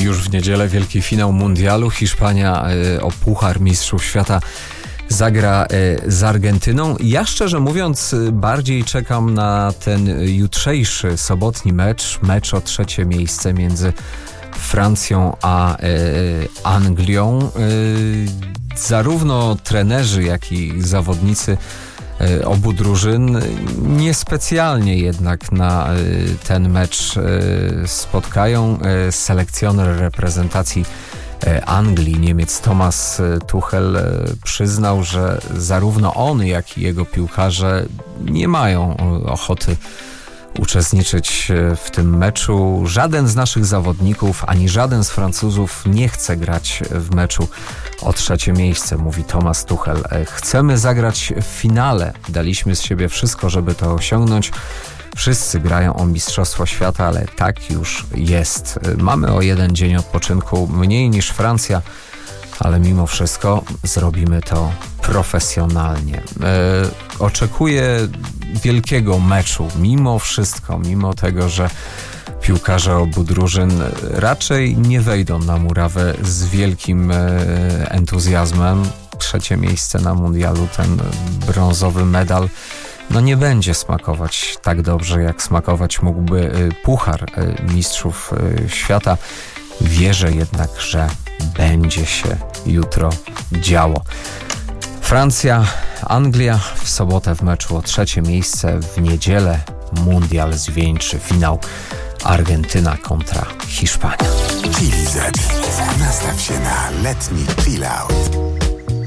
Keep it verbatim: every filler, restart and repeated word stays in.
już w niedzielę wielki finał mundialu. Hiszpania o Puchar Mistrzów Świata zagra z Argentyną. Ja szczerze mówiąc bardziej czekam na ten jutrzejszy sobotni mecz, mecz o trzecie miejsce między Francją a Anglią. Zarówno trenerzy, jak i zawodnicy obu drużyn niespecjalnie jednak na ten mecz spotkają. Selekcjoner reprezentacji Anglii, Niemiec Thomas Tuchel, przyznał, że zarówno on, jak i jego piłkarze nie mają ochoty uczestniczyć w tym meczu. Żaden z naszych zawodników, ani żaden z Francuzów nie chce grać w meczu o trzecie miejsce, mówi Thomas Tuchel. Chcemy zagrać w finale. Daliśmy z siebie wszystko, żeby to osiągnąć. Wszyscy grają o Mistrzostwo Świata, ale tak już jest. Mamy o jeden dzień odpoczynku mniej niż Francja, ale mimo wszystko zrobimy to profesjonalnie. E, oczekuję wielkiego meczu, mimo wszystko, mimo tego, że piłkarze obu drużyn raczej nie wejdą na murawę z wielkim e, entuzjazmem. Trzecie miejsce na mundialu, ten brązowy medal, no nie będzie smakować tak dobrze, jak smakować mógłby Puchar Mistrzów Świata. Wierzę jednak, że będzie się jutro działo. Francja, Anglia w sobotę w meczu o trzecie miejsce, w niedzielę mundial zwieńczy, finał Argentyna kontra Hiszpania. Chili Z. Nastaw się na letni chill out.